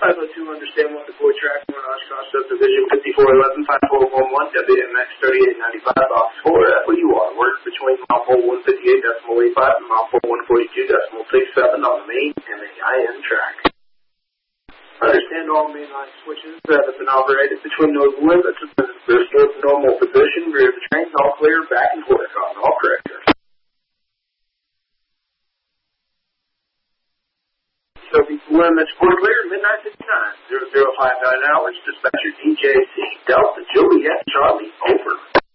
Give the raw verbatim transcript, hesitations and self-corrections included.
five oh two, understand one to four track, one Oshkosh subdivision, fifty-four eleven, five four one one, W M X thirty-eight ninety-five, box four, F O U R, work between mile four one fifty-eight decimal eight five and mile four one forty-two decimal six seven on the main M A I N track. Understand all mainline switches that have been operated between those limits of the normal position, rear of the train, all clear, back and forth on all correctors. So the limits were clear, midnight fifty-nine, zero zero five nine hours, dispatcher D J C, Delta, Juliet, Charlie, over.